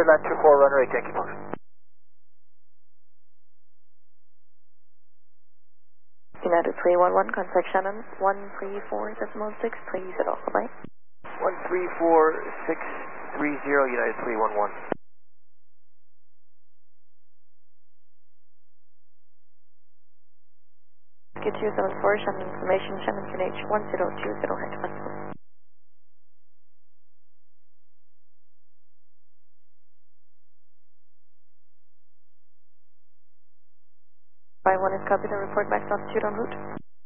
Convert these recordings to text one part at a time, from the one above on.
land 24, runway 8, Yankee Fox. United 311, contact Shannon 134.6, please at all, bye. 134.630, United 311. Q274, Shannon information, Shannon QNH 1020, head to Mexico. One is copied and report max altitude en route.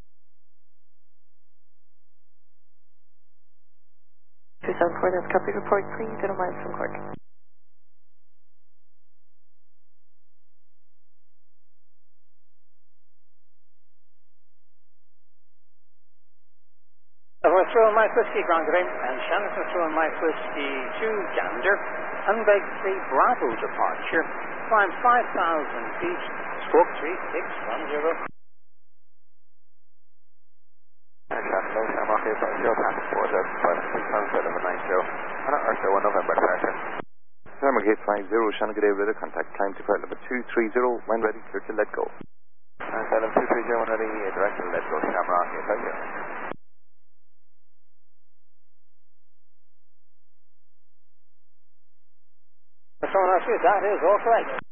274, that's copy, report 30 miles from Cork. Through Mike Whiskey Grand Graham and Shannon through Mike Whiskey 2 Gander, Unbeg 3 Bravo departure, climb 5,000 feet, stroke 3610. Low Shamrock 8.0, passport, sunset of 90, and Earth 1 November departure. Shamrock 850, Shannon G'day, radar contact, climb to flight level 230, when ready, clear to let go. And 230, when ready, direct to let go, Shamrock 850. So that is all correct.